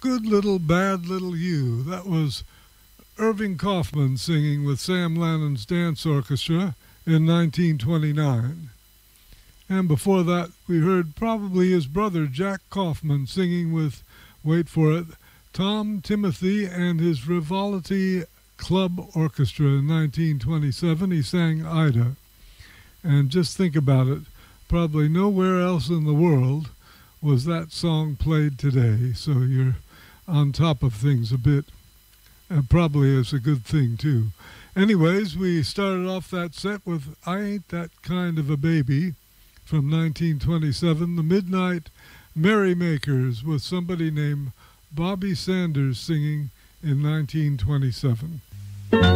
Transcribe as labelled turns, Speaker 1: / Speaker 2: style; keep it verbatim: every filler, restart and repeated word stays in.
Speaker 1: Good Little Bad Little You. That was Irving Kaufman singing with Sam Lannon's Dance Orchestra in nineteen twenty-nine. And before that, we heard probably his brother Jack Kaufman singing with, wait for it, Tom Timothy and his Frivolity Club Orchestra in nineteen twenty-seven. He sang Ida. And just think about it, probably nowhere else in the world was that song played today. So you're on top of things a bit. And probably is a good thing, too. Anyways, we started off that set with I Ain't That Kind of a Baby from nineteen twenty-seven, the Midnight Merrymakers with somebody named Bobby Sanders singing in nineteen twenty-seven.